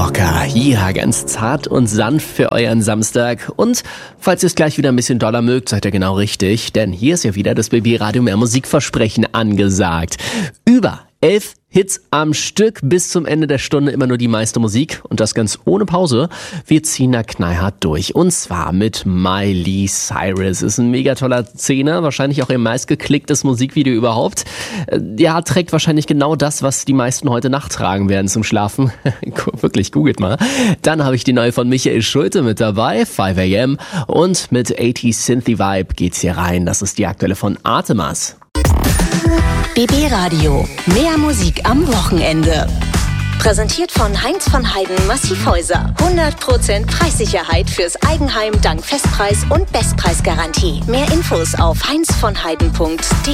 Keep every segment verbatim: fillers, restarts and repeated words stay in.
Walker. Ja, ganz zart und sanft für euren Samstag. Und falls ihr es gleich wieder ein bisschen doller mögt, seid ihr genau richtig. Denn hier ist ja wieder das B B Radio Mehr Musikversprechen angesagt. Über elf Hits am Stück, bis zum Ende der Stunde immer nur die meiste Musik und das ganz ohne Pause. Wir ziehen da knallhart durch und zwar mit Miley Cyrus. Ist ein mega toller Zehner, wahrscheinlich auch ihr meistgeklicktes Musikvideo überhaupt. Ja, trägt wahrscheinlich genau das, was die meisten heute Nacht tragen werden zum Schlafen. Wirklich, googelt mal. Dann habe ich die neue von Michael Schulte mit dabei, five a m und mit achtziger Synthy Vibe geht's hier rein. Das ist die aktuelle von Artemas. B B Radio. Mehr Musik am Wochenende. Präsentiert von Heinz von Heiden Massivhäuser. hundert Prozent Preissicherheit fürs Eigenheim dank Festpreis und Bestpreisgarantie. Mehr Infos auf heinz von heiden punkt de.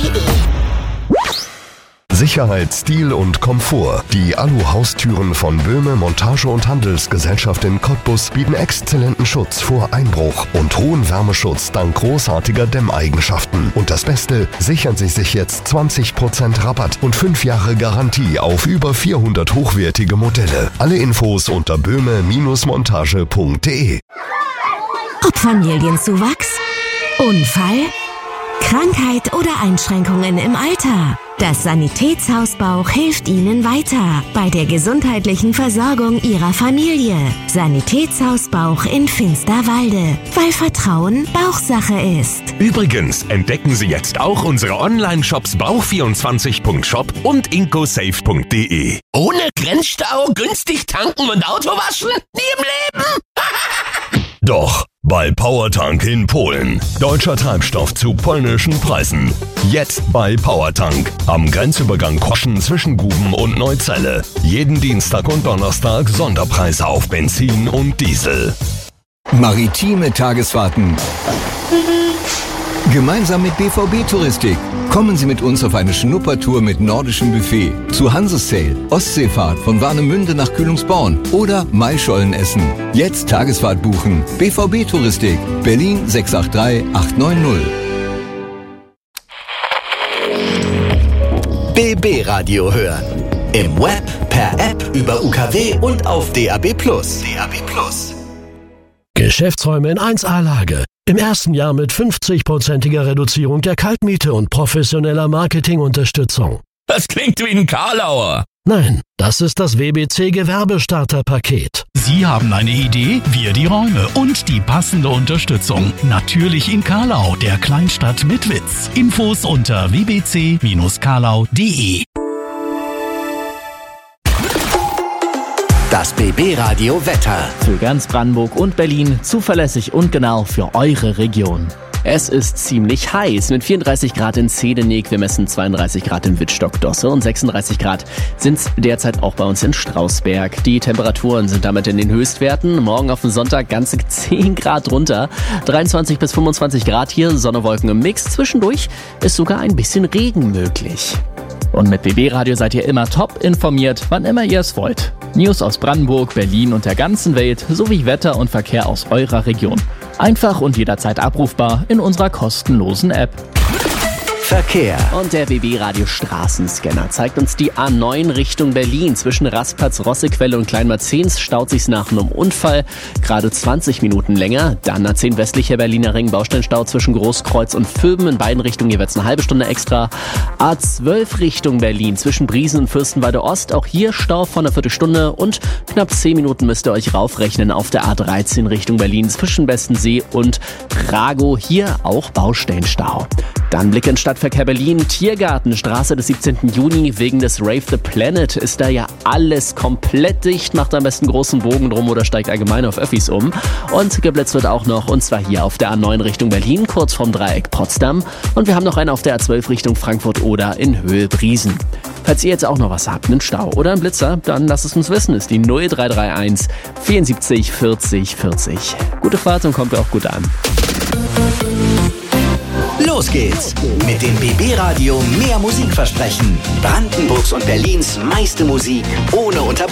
Sicherheit, Stil und Komfort. Die Alu-Haustüren von Böhme Montage- und Handelsgesellschaft in Cottbus bieten exzellenten Schutz vor Einbruch und hohen Wärmeschutz dank großartiger Dämmeigenschaften. Und das Beste, sichern Sie sich jetzt zwanzig Prozent Rabatt und fünf Jahre Garantie auf über vierhundert hochwertige Modelle. Alle Infos unter böhme montage punkt de. Ob Familienzuwachs, Unfall, Krankheit oder Einschränkungen im Alter. Das Sanitätshaus Bauch hilft Ihnen weiter bei der gesundheitlichen Versorgung Ihrer Familie. Sanitätshaus Bauch in Finsterwalde, weil Vertrauen Bauchsache ist. Übrigens entdecken Sie jetzt auch unsere Online-Shops bauch vierundzwanzig punkt shop und incosafe punkt de. Ohne Grenzstau, günstig tanken und Auto waschen? Nie im Leben! Doch, bei Powertank in Polen. Deutscher Treibstoff zu polnischen Preisen. Jetzt bei Powertank. Am Grenzübergang Koschen zwischen Guben und Neuzelle. Jeden Dienstag und Donnerstag Sonderpreise auf Benzin und Diesel. Maritime Tagesfahrten. Gemeinsam mit B V B Touristik. Kommen Sie mit uns auf eine Schnuppertour mit nordischem Buffet, zu Hansesail, Ostseefahrt von Warnemünde nach Kühlungsborn oder Maischolen essen. Jetzt Tagesfahrt buchen. B V B Touristik, Berlin sechs acht drei acht neun null. B B Radio hören. Im Web, per App, über U K W und auf D A B plus. D A B plus. Geschäftsräume in eins A-Lage. Im ersten Jahr mit fünfzig-prozentiger Reduzierung der Kaltmiete und professioneller Marketingunterstützung. Das klingt wie ein Karlauer. Nein, das ist das W B C Gewerbestarterpaket. Sie haben eine Idee, wir die Räume und die passende Unterstützung. Natürlich in Karlau, der Kleinstadt mit Witz. Infos unter w b c Bindestrich karlau punkt de. Das B B Radio Wetter. Für ganz Brandenburg und Berlin zuverlässig und genau für eure Region. Es ist ziemlich heiß mit vierunddreißig Grad in Zedenik, wir messen zweiunddreißig Grad in Wittstock-Dosse und sechsunddreißig Grad sind es derzeit auch bei uns in Strausberg. Die Temperaturen sind damit in den Höchstwerten. Morgen auf den Sonntag ganze zehn Grad runter, dreiundzwanzig bis fünfundzwanzig Grad hier, Sonne, Wolken im Mix. Zwischendurch ist sogar ein bisschen Regen möglich. Und mit B B Radio seid ihr immer top informiert, wann immer ihr es wollt. News aus Brandenburg, Berlin und der ganzen Welt sowie Wetter und Verkehr aus eurer Region. Einfach und jederzeit abrufbar in unserer kostenlosen App. Verkehr. Und der B B Radio Straßenscanner zeigt uns die A neun Richtung Berlin. Zwischen Rastplatz, Rossequelle und Kleinmarzens staut sich's nach einem Unfall gerade zwanzig Minuten länger. Dann A zehn westlicher Berliner Ring, Bausteinstau zwischen Großkreuz und Vöben. In beiden Richtungen jeweils eine halbe Stunde extra. A zwölf Richtung Berlin zwischen Briesen und Fürstenwalde Ost. Auch hier Stau von einer Viertelstunde und knapp zehn Minuten müsst ihr euch raufrechnen auf der A dreizehn Richtung Berlin zwischen Bestensee und Ragow. Hier auch Baustellenstau. Dann Blick in Stadtverkehr Berlin, Tiergarten, Straße des siebzehnten Juni. Wegen des Rave the Planet ist da ja alles komplett dicht. Macht am besten großen Bogen drum oder steigt allgemein auf Öffis um. Und geblitzt wird auch noch, und zwar hier auf der A neun Richtung Berlin, kurz vorm Dreieck Potsdam. Und wir haben noch einen auf der A zwölf Richtung Frankfurt oder in Höhe Briesen. Falls ihr jetzt auch noch was habt, einen Stau oder einen Blitzer, dann lasst es uns wissen. Ist die null drei drei eins vierundsiebzig vierzig vierzig. Gute Fahrt und kommt auch gut an. Los geht's mit dem B B Radio Mehr Musikversprechen. Brandenburgs und Berlins meiste Musik ohne Unterbrechung.